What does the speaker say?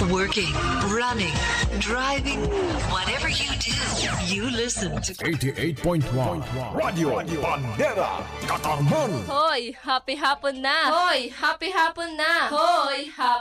Working, running, driving, whatever you do, you listen to 88.1 Radio Bandera Katarman. Hoy, happy hapon na! Hoy, happy hapon na! Hoy, happy